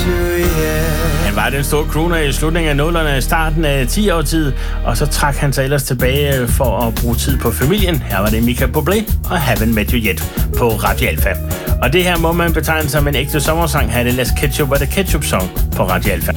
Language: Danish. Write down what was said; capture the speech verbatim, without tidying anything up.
Han var den store crooner i slutningen af nullerne, starten af ti-årtid, og så trak han sig ellers tilbage for at bruge tid på familien. Her var det Michael Bublé og Haven't Met You Yet på Radio Alpha. Og det her må man betegne som en ægte sommersang. Her er det Let's Ketchup og The Ketchup Song på Radio Alpha.